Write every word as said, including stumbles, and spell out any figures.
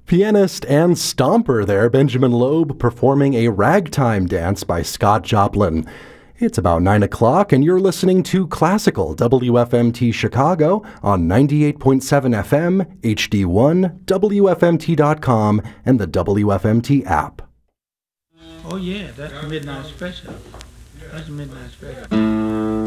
Pianist and stomper there, Benjamin Loeb, performing a ragtime dance by Scott Joplin. It's about nine o'clock, and you're listening to Classical W F M T Chicago on ninety-eight point seven F M, H D one, W F M T dot com, and the W F M T app. Oh yeah, that's the Midnight Special. That's the Midnight Special.